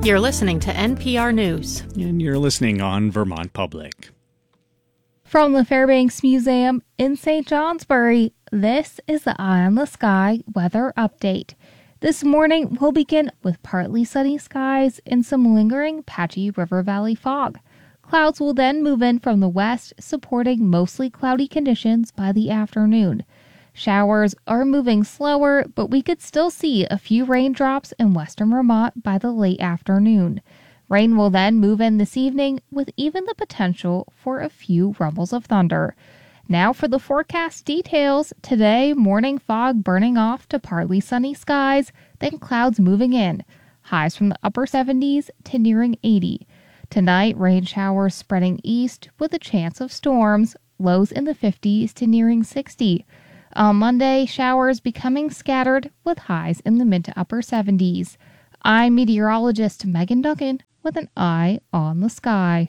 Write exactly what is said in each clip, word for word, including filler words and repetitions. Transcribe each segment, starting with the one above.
You're listening to N P R News. And you're listening on Vermont Public. From the Fairbanks Museum in Saint Johnsbury, this is the Eye on the Sky weather update. This morning, we'll begin with partly sunny skies and some lingering patchy river valley fog. Clouds will then move in from the west, supporting mostly cloudy conditions by the afternoon. Showers are moving slower, but we could still see a few raindrops in western Vermont by the late afternoon. Rain will then move in this evening with even the potential for a few rumbles of thunder. Now for the forecast details. Today, morning fog burning off to partly sunny skies, then clouds moving in. Highs from the upper seventies to nearing eighty. Tonight, rain showers spreading east with a chance of storms, lows in the fifties to nearing sixty. On Monday, showers becoming scattered with highs in the mid to upper seventies. I'm meteorologist Megan Duncan with an eye on the sky.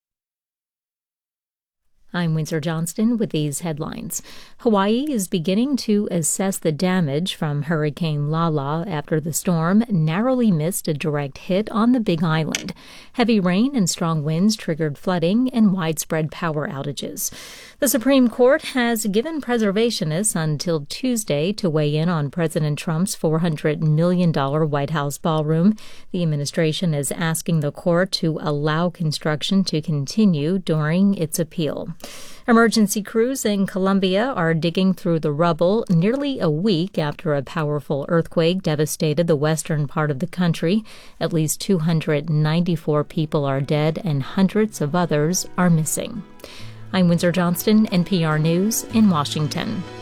I'm Windsor Johnston with these headlines. Hawaii is beginning to assess the damage from Hurricane Lala after the storm narrowly missed a direct hit on the Big Island. Heavy rain and strong winds triggered flooding and widespread power outages. The Supreme Court has given preservationists until Tuesday to weigh in on President Trump's four hundred million dollars White House ballroom. The administration is asking the court to allow construction to continue during its appeal. Emergency crews in Colombia are digging through the rubble nearly a week after a powerful earthquake devastated the western part of the country. At least two hundred ninety-four people are dead and hundreds of others are missing. I'm Windsor Johnston, N P R News in Washington.